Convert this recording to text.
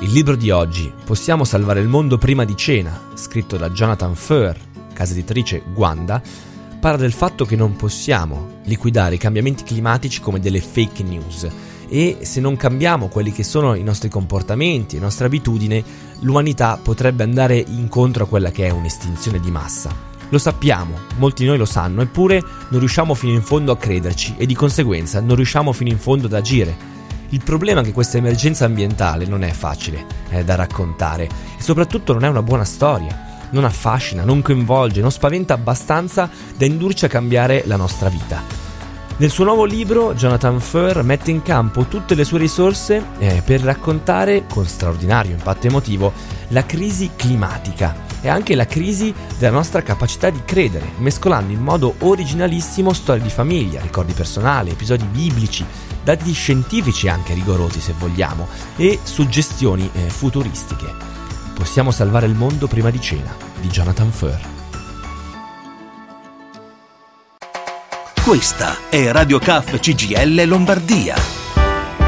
Il libro di oggi, Possiamo salvare il mondo prima di cena, scritto da Jonathan Ferr, casa editrice Guanda, parla del fatto che non possiamo liquidare i cambiamenti climatici come delle fake news e se non cambiamo quelli che sono i nostri comportamenti, le nostre abitudini, l'umanità potrebbe andare incontro a quella che è un'estinzione di massa. Lo sappiamo, molti di noi lo sanno, eppure non riusciamo fino in fondo a crederci e di conseguenza non riusciamo fino in fondo ad agire. Il problema è che questa emergenza ambientale non è facile da raccontare e soprattutto non è una buona storia, non affascina, non coinvolge, non spaventa abbastanza da indurci a cambiare la nostra vita. Nel suo nuovo libro Jonathan Ferr mette in campo tutte le sue risorse per raccontare con straordinario impatto emotivo la crisi climatica e anche la crisi della nostra capacità di credere, mescolando in modo originalissimo storie di famiglia, ricordi personali, episodi biblici, dati scientifici anche rigorosi se vogliamo, e suggestioni futuristiche. Possiamo salvare il mondo prima di cena, di Jonathan Ferr. Questa è Radio CAF CGIL Lombardia.